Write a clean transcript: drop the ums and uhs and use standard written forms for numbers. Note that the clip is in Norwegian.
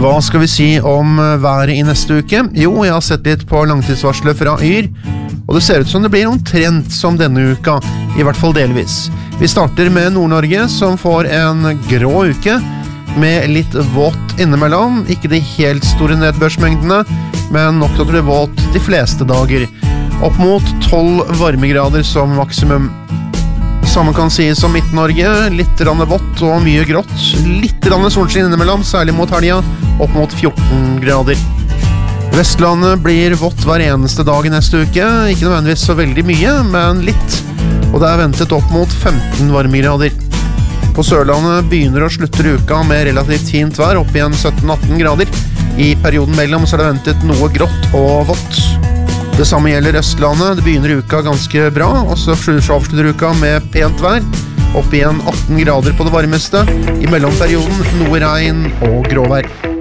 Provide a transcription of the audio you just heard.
Hva skal vi si om været i neste uke? Jo, jeg har sett litt på langtidsvarslet fra Yr, og det ser ut som det blir omtrent som denne uka, i hvert fall delvis. Vi starter med Nord-Norge, som får en grå uke, med litt vått innimellom, ikke de helt store nedbørsmengdene, men nok til at det blir vått de fleste dager. Opp mot 12 varmegrader som maksimum. Samme kan sies om Midt-Norge, litt vått og mye grått, litt solskinn innimellom, særlig mot helga, opp mot 14 grader. Vestlandet blir vått hver eneste dag i neste uke, ikke nødvendigvis så veldig mye, men litt, og det er ventet opp mot 15 varmegrader. På Sørlandet begynner og slutter uka med relativt fint vær, opp igjen 17-18 grader. I perioden mellom så er det ventet noe grått og vått. Det samme gjelder Østlandet, det begynner uka ganske bra, og så avslutter uka med pent vær, opp igjen 18 grader på det varmeste, i mellomperioden noe regn og gråvær.